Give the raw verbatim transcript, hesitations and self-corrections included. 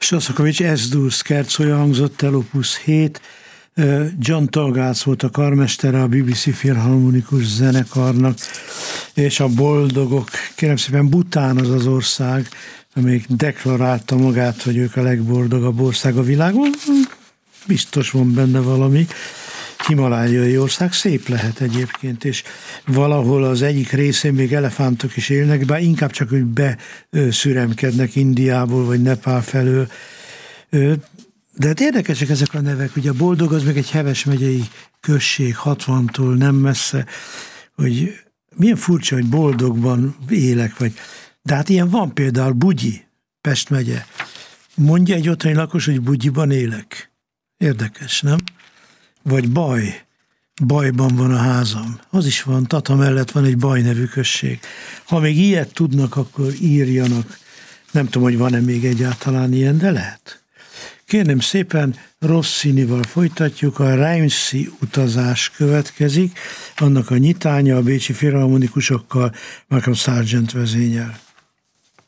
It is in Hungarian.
Sostakovich Es-dur szkercója hangzott el, opus hét. John Tolgátz volt a karmestere a bé bé cé Filharmonikus Zenekarnak, és a Boldogok, kérem szépen, Bhután az az ország, amelyik deklarálta magát, hogy ők a legboldogabb ország a világon. Biztos van benne valami. Himalájai ország szép lehet egyébként, és valahol az egyik részén még elefántok is élnek, bár inkább csak, hogy beszüremkednek Indiából, vagy Nepál felől. De hát érdekesek ezek a nevek, ugye a Boldog az meg egy Heves megyei község, hatvantól nem messze, hogy milyen furcsa, hogy Boldogban élek, vagy. De hát ilyen van például Bugyi, Pest megye. Mondja egy otthoni lakos, hogy Bugyiban élek. Érdekes, nem? Vagy Baj. Bajban van a házam. Az is van, Tata mellett van egy Baj nevű község. Ha még ilyet tudnak, akkor írjanak. Nem tudom, hogy van-e még egyáltalán ilyen, de lehet. Kérném szépen, Rossinival folytatjuk, a Reims-i utazás következik, annak a nyitánya a bécsi filharmonikusokkal, Malcolm Sargent vezényel.